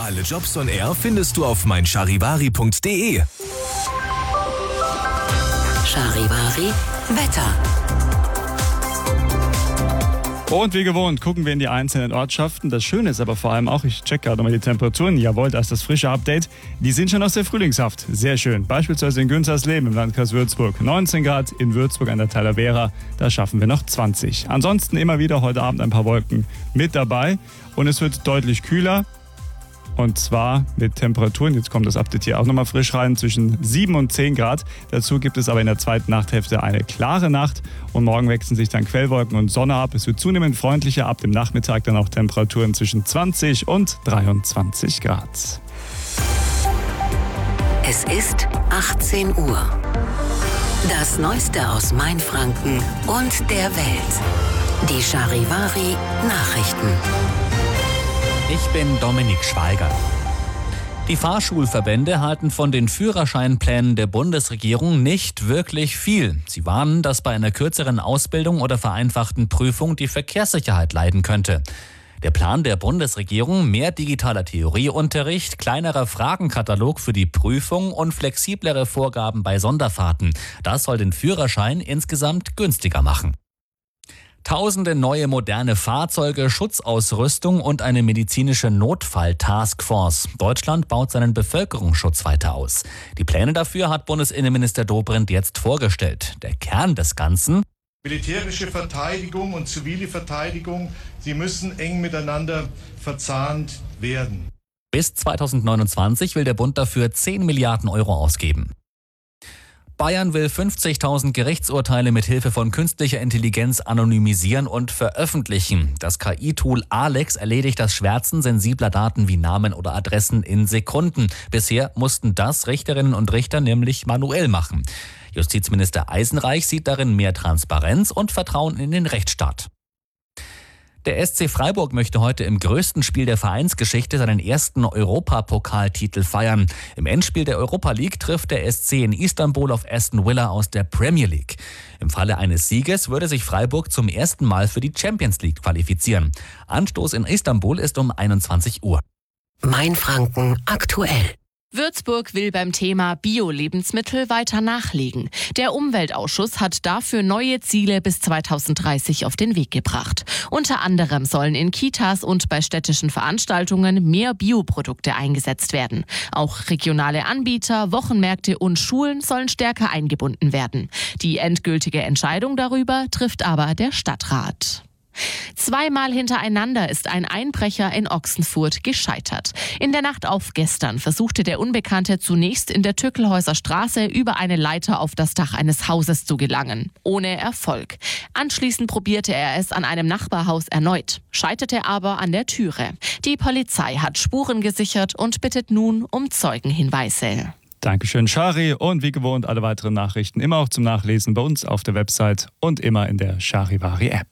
Alle Jobs on Air findest du auf meincharivari.de. Charivari Wetter. Und wie gewohnt gucken wir in die einzelnen Ortschaften. Das Schöne ist aber vor allem auch, ich check gerade mal die Temperaturen. Jawohl, das ist das frische Update. Die sind schon aus der Frühlingshaft. Sehr schön. Beispielsweise in Günzersleben im Landkreis Würzburg 19 Grad, in Würzburg an der Talavera, da schaffen wir noch 20. Ansonsten immer wieder heute Abend ein paar Wolken mit dabei und es wird deutlich kühler. Und zwar mit Temperaturen, jetzt kommt das Update hier auch nochmal frisch rein, zwischen 7 und 10 Grad. Dazu gibt es aber in der zweiten Nachthälfte eine klare Nacht. Und morgen wechseln sich dann Quellwolken und Sonne ab. Es wird zunehmend freundlicher, ab dem Nachmittag dann auch Temperaturen zwischen 20 und 23 Grad. Es ist 18 Uhr. Das Neueste aus Mainfranken und der Welt. Die Charivari Nachrichten. Ich bin Dominik Schweiger. Die Fahrschulverbände halten von den Führerscheinplänen der Bundesregierung nicht wirklich viel. Sie warnen, dass bei einer kürzeren Ausbildung oder vereinfachten Prüfung die Verkehrssicherheit leiden könnte. Der Plan der Bundesregierung, mehr digitaler Theorieunterricht, kleinerer Fragenkatalog für die Prüfung und flexiblere Vorgaben bei Sonderfahrten. Das soll den Führerschein insgesamt günstiger machen. Tausende neue moderne Fahrzeuge, Schutzausrüstung und eine medizinische Notfall-Taskforce. Deutschland baut seinen Bevölkerungsschutz weiter aus. Die Pläne dafür hat Bundesinnenminister Dobrindt jetzt vorgestellt. Der Kern des Ganzen: militärische Verteidigung und zivile Verteidigung, sie müssen eng miteinander verzahnt werden. Bis 2029 will der Bund dafür 10 Milliarden Euro ausgeben. Bayern will 50.000 Gerichtsurteile mit Hilfe von künstlicher Intelligenz anonymisieren und veröffentlichen. Das KI-Tool Alex erledigt das Schwärzen sensibler Daten wie Namen oder Adressen in Sekunden. Bisher mussten das Richterinnen und Richter nämlich manuell machen. Justizminister Eisenreich sieht darin mehr Transparenz und Vertrauen in den Rechtsstaat. Der SC Freiburg möchte heute im größten Spiel der Vereinsgeschichte seinen ersten Europapokaltitel feiern. Im Endspiel der Europa League trifft der SC in Istanbul auf Aston Villa aus der Premier League. Im Falle eines Sieges würde sich Freiburg zum ersten Mal für die Champions League qualifizieren. Anstoß in Istanbul ist um 21 Uhr. Mainfranken aktuell. Würzburg will beim Thema Bio-Lebensmittel weiter nachlegen. Der Umweltausschuss hat dafür neue Ziele bis 2030 auf den Weg gebracht. Unter anderem sollen in Kitas und bei städtischen Veranstaltungen mehr Bioprodukte eingesetzt werden. Auch regionale Anbieter, Wochenmärkte und Schulen sollen stärker eingebunden werden. Die endgültige Entscheidung darüber trifft aber der Stadtrat. Zweimal hintereinander ist ein Einbrecher in Ochsenfurt gescheitert. In der Nacht auf gestern versuchte der Unbekannte zunächst in der Tückelhäuser Straße über eine Leiter auf das Dach eines Hauses zu gelangen. Ohne Erfolg. Anschließend probierte er es an einem Nachbarhaus erneut, scheiterte aber an der Türe. Die Polizei hat Spuren gesichert und bittet nun um Zeugenhinweise. Dankeschön, Chari. Und wie gewohnt alle weiteren Nachrichten immer auch zum Nachlesen bei uns auf der Website und immer in der Charivari-App.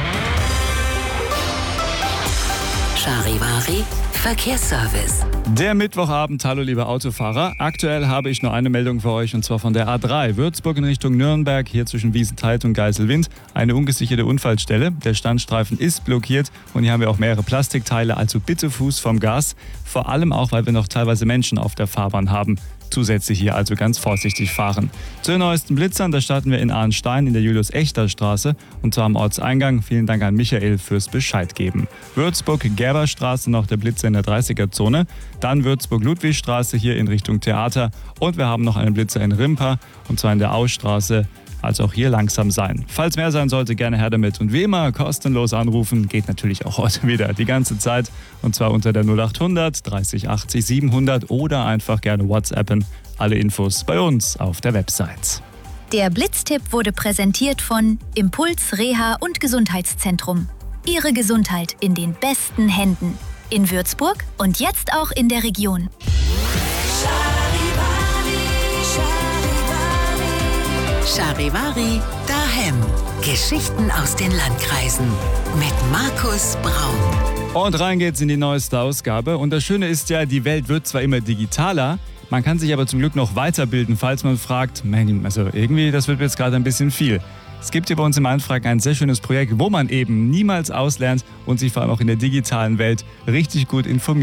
Charivari Verkehrsservice. Der Mittwochabend, hallo liebe Autofahrer. Aktuell habe ich nur eine Meldung für euch und zwar von der A3. Würzburg in Richtung Nürnberg, hier zwischen Wiesenthal und Geiselwind. Eine ungesicherte Unfallstelle. Der Standstreifen ist blockiert und hier haben wir auch mehrere Plastikteile, also bitte Fuß vom Gas. Vor allem auch, weil wir noch teilweise Menschen auf der Fahrbahn haben. Zusätzlich hier also ganz vorsichtig fahren. Zu den neuesten Blitzern, da starten wir in Arnstein in der Julius-Echter-Straße und zwar am Ortseingang. Vielen Dank an Michael fürs Bescheid geben. Würzburg-Gerberstraße noch der Blitzer in der 30er-Zone. Dann Würzburg-Ludwigstraße hier in Richtung Theater und wir haben noch einen Blitzer in Rimpa und zwar in der Ausstraße. Also auch hier langsam sein. Falls mehr sein sollte, gerne her damit. Und wie immer, kostenlos anrufen. Geht natürlich auch heute wieder die ganze Zeit. Und zwar unter der 0800 30 80 700 oder einfach gerne WhatsAppen. Alle Infos bei uns auf der Website. Der Blitztipp wurde präsentiert von Impuls Reha und Gesundheitszentrum. Ihre Gesundheit in den besten Händen. In Würzburg und jetzt auch in der Region. Charivari daheim. Geschichten aus den Landkreisen mit Markus Braun. Und rein geht's in die neueste Ausgabe. Und das Schöne ist ja, die Welt wird zwar immer digitaler, man kann sich aber zum Glück noch weiterbilden, falls man fragt, also irgendwie, das wird jetzt gerade ein bisschen viel. Es gibt hier bei uns im Anfragen ein sehr schönes Projekt, wo man eben niemals auslernt und sich vor allem auch in der digitalen Welt richtig gut informiert.